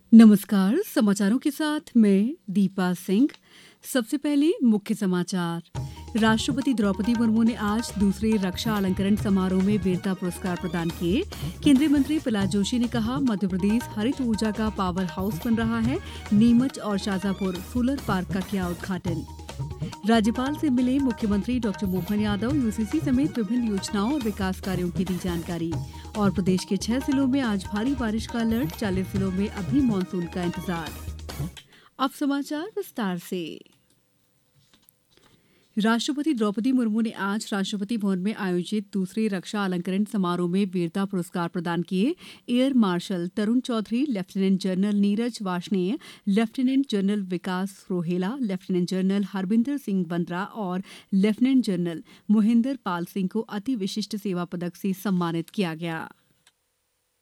नमस्कार, समाचारों के साथ मैं दीपा सिंह। सबसे पहले मुख्य समाचार। राष्ट्रपति द्रौपदी मुर्मू ने आज दूसरे रक्षा अलंकरण समारोह में वीरता पुरस्कार प्रदान किए। केंद्रीय मंत्री प्रहलाद जोशी ने कहा, मध्यप्रदेश हरित ऊर्जा का पावर हाउस बन रहा है। नीमच और शाजापुर सोलर पार्क का किया उद्घाटन। राज्यपाल से मिले मुख्यमंत्री डॉ मोहन यादव। यूसीसी समेत विभिन्न योजनाओं और विकास कार्यों की दी जानकारी। और प्रदेश के 6 जिलों में आज भारी बारिश का अलर्ट। 40 जिलों में अभी मानसून का इंतजार। अब समाचार विस्तार से। राष्ट्रपति द्रौपदी मुर्मू ने आज राष्ट्रपति भवन में आयोजित दूसरे रक्षा अलंकरण समारोह में वीरता पुरस्कार प्रदान किए। एयर मार्शल तरुण Chaudhary, lieutenant general Neeraj Varshney, lieutenant general विकास रोहेला, लेफ्टिनेंट जनरल हरबिंदर सिंह बंद्रा और लेफ्टिनेंट जनरल मोहिंदर पाल सिंह को अति विशिष्ट सेवा पदक से सम्मानित किया गया।